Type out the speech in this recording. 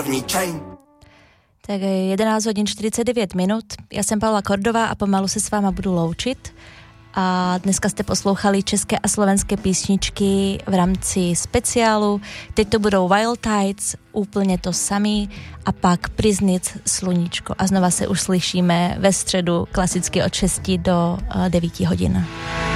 první chain. Tak 11 hodin 49 minut. Já jsem Paula Kordová a pomalu se s váma budu loučit. A dneska jste poslouchali české a slovenské písničky v rámci speciálu. Teď to budou Wild Tides, Úplně to samý a pak Priznic, Sluníčko. A znova se už slyšíme ve středu klasicky od 6 do 9 hodin.